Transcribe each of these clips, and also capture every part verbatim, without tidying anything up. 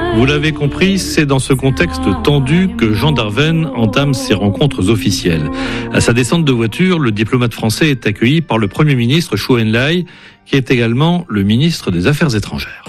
Vous l'avez compris, c'est dans ce contexte tendu que Jean Darven entame ses rencontres officielles. À sa descente de voiture, le diplomate français est accueilli par le Premier ministre Chou En-lai, qui est également le ministre des Affaires étrangères.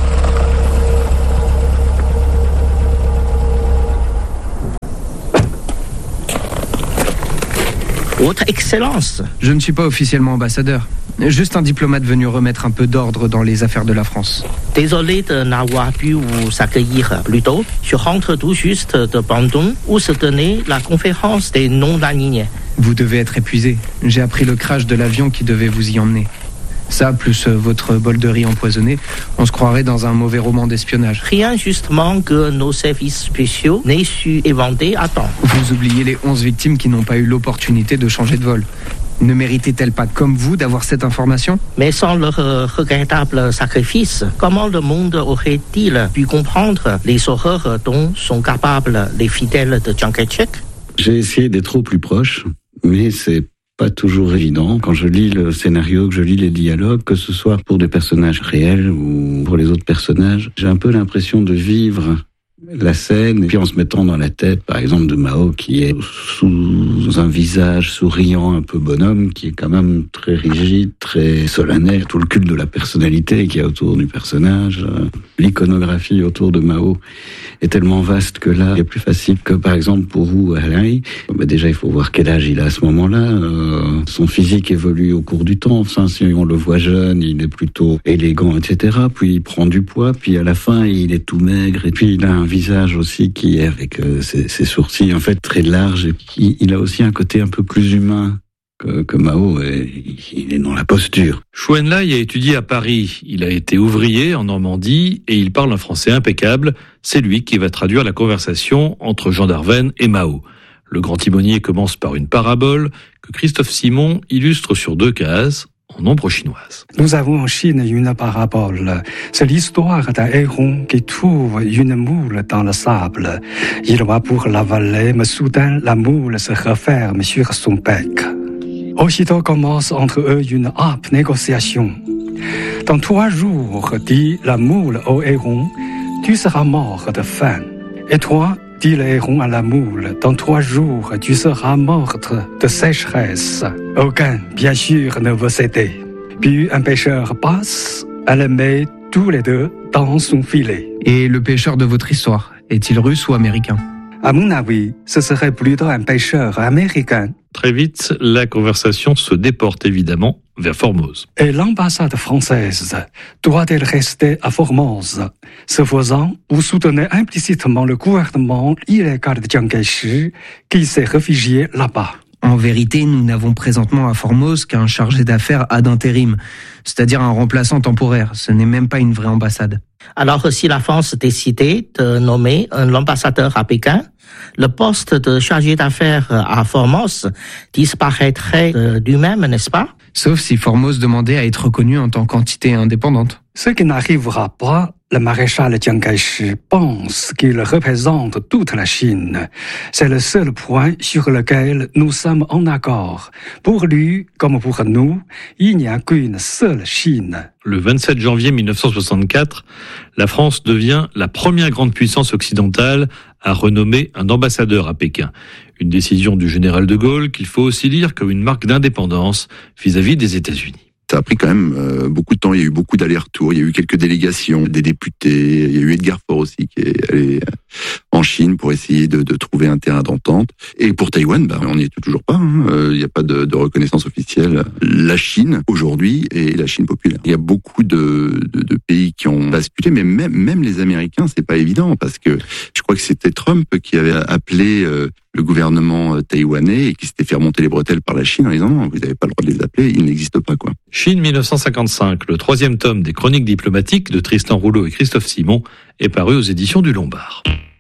Votre Excellence. Je ne suis pas officiellement ambassadeur. Juste un diplomate venu remettre un peu d'ordre dans les affaires de la France. Désolé de n'avoir pu vous accueillir plus tôt. Je rentre tout juste de Bandung où se tenait la conférence des non-alignés. Vous devez être épuisé. J'ai appris le crash de l'avion qui devait vous y emmener. Ça, plus votre bol de riz empoisonné, on se croirait dans un mauvais roman d'espionnage. Rien justement que nos services spéciaux n'aient su éventer à temps. Vous oubliez les onze victimes qui n'ont pas eu l'opportunité de changer de vol. Ne méritait-elle pas, comme vous, d'avoir cette information ? Mais sans leur euh, regrettable sacrifice, comment le monde aurait-il pu comprendre les horreurs dont sont capables les fidèles de Chiang Kai-shek ? J'ai essayé d'être au plus proche, mais c'est pas toujours évident. Quand je lis le scénario, que je lis les dialogues, que ce soit pour des personnages réels ou pour les autres personnages, j'ai un peu l'impression de vivre la scène, et puis en se mettant dans la tête, par exemple, de Mao, qui est sous un visage souriant, un peu bonhomme, qui est quand même très rigide, très solennel. Tout le culte de la personnalité qu'il y a autour du personnage, l'iconographie autour de Mao est tellement vaste que là, il est plus facile que, par exemple, pour vous, Alain. Bah déjà, il faut voir quel âge il a à ce moment-là. Euh, son physique évolue au cours du temps. Enfin, si on le voit jeune, il est plutôt élégant, et cetera. Puis il prend du poids, puis à la fin, il est tout maigre, et puis il a un visage aussi qui est avec euh, ses, ses sourcils en fait très larges, et qui, il a aussi un côté un peu plus humain que, que Mao, et il est dans la posture. Chou En-lai a étudié à Paris, il a été ouvrier en Normandie et il parle un français impeccable. C'est lui qui va traduire la conversation entre Jean Darven et Mao. Le grand timonier commence par une parabole que Christophe Simon illustre sur deux cases en ombre chinoise. Nous avons en Chine une parabole. C'est l'histoire d'un héron qui trouve une moule dans le sable. Il va pour l'avaler, mais soudain la moule se referme sur son bec. Aussitôt commence entre eux une âpre négociation. Dans trois jours, dit la moule au héron, tu seras mort de faim. Et toi, dit le héron à la moule, dans trois jours, tu seras morte de sécheresse. Aucun, bien sûr, ne veut céder. Puis un pêcheur passe, elle met tous les deux dans son filet. Et le pêcheur de votre histoire, est-il russe ou américain ? À mon avis, ce serait plutôt un pêcheur américain. Très vite, la conversation se déporte évidemment vers Formose. Et l'ambassade française doit-elle rester à Formose ? Ce faisant, vous soutenez implicitement le gouvernement illégal de Chiang Kai-shek qui s'est réfugié là-bas. En vérité, nous n'avons présentement à Formose qu'un chargé d'affaires ad intérim, c'est-à-dire un remplaçant temporaire. Ce n'est même pas une vraie ambassade. Alors, si la France décidait de nommer un ambassadeur à Pékin, le poste de chargé d'affaires à Formose disparaîtrait de lui-même, n'est-ce pas ? Sauf si Formose demandait à être reconnu en tant qu'entité indépendante. Ce qui n'arrivera pas, le maréchal Chiang Kai-shek pense qu'il représente toute la Chine. C'est le seul point sur lequel nous sommes en accord. Pour lui, comme pour nous, il n'y a qu'une seule Chine. Le vingt-sept janvier mille neuf cent soixante-quatre, la France devient la première grande puissance occidentale à renommer un ambassadeur à Pékin. Une décision du général de Gaulle qu'il faut aussi lire comme une marque d'indépendance vis-à-vis des États-Unis. Ça a pris quand même euh, beaucoup de temps, il y a eu beaucoup d'allers-retours, il y a eu quelques délégations, des députés, il y a eu Edgar Faure aussi qui est allé en Chine pour essayer de, de trouver un terrain d'entente. Et pour Taïwan, bah, on n'y est toujours pas, hein. euh, il n'y a pas de, de reconnaissance officielle. La Chine, aujourd'hui, est la Chine populaire. Il y a beaucoup de, de, de pays qui ont basculé, mais même, même les Américains, c'est pas évident, parce que je crois que c'était Trump qui avait appelé euh, le gouvernement taïwanais et qui s'était fait remonter les bretelles par la Chine en disant non, vous n'avez pas le droit de les appeler, ils n'existent pas, quoi. Chine mille neuf cent cinquante-cinq, le troisième tome des Chroniques diplomatiques de Tristan Rouleau et Christophe Simon est paru aux éditions du Lombard.